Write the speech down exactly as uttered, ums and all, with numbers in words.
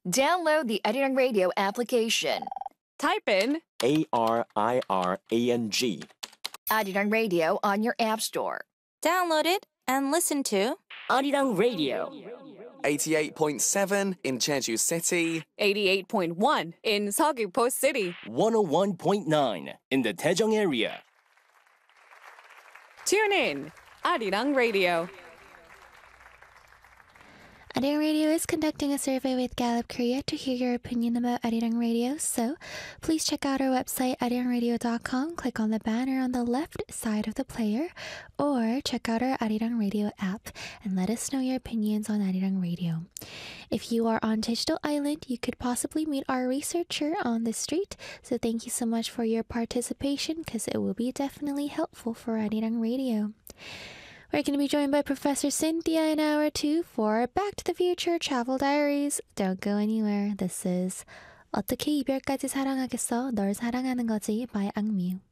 Download the Arirang Radio application. Type in A R I R A N G. Arirang Radio on your app store. Download it and listen to Arirang Radio. eighty-eight point seven in Jeju City. eighty-eight point one in Seogwipo City. one oh one point nine in the Daejeong area. Tune in, Arirang Radio. Arirang Radio is conducting a survey with Gallup Korea to hear your opinion about Arirang Radio, so please check out our website arirang radio dot com, click on the banner on the left side of the player, or check out our Arirang Radio app and let us know your opinions on Arirang Radio. If you are on Digital Island, you could possibly meet our researcher on the street, so thank you so much for your participation because it will be definitely helpful for Arirang Radio. We're going to be joined by Professor Cynthia in hour two for Back to the Future Travel Diaries. Don't go anywhere. This is 어떻게 이별까지 사랑하겠어? 널 사랑하는 거지 by 악뮤.